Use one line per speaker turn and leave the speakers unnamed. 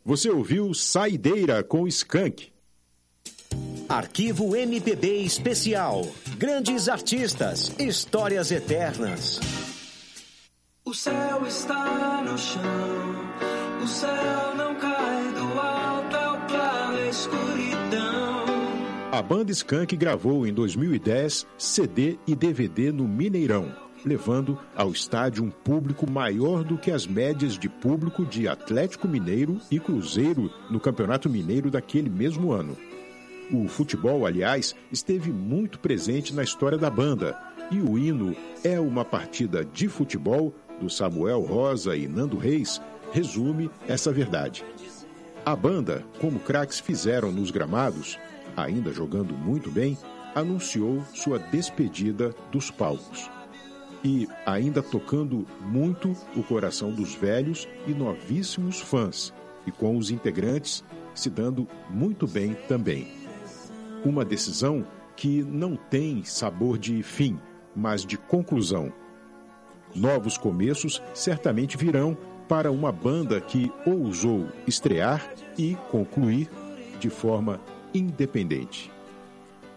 Você ouviu Saideira com Skank.
Arquivo MPB Especial. Grandes artistas, histórias eternas.
O céu está no chão, o céu não cai do alto, é o claro, a escuridão.
A banda Skank gravou em 2010 CD e DVD no Mineirão, levando ao estádio um público maior do que as médias de público de Atlético Mineiro e Cruzeiro no Campeonato Mineiro daquele mesmo ano. O futebol, aliás, esteve muito presente na história da banda, e o hino É uma Partida de Futebol, do Samuel Rosa e Nando Reis, resume essa verdade. A banda, como craques fizeram nos gramados, ainda jogando muito bem, anunciou sua despedida dos palcos. E ainda tocando muito o coração dos velhos e novíssimos fãs, e com os integrantes se dando muito bem também. Uma decisão que não tem sabor de fim, mas de conclusão. Novos começos certamente virão para uma banda que ousou estrear e concluir de forma independente.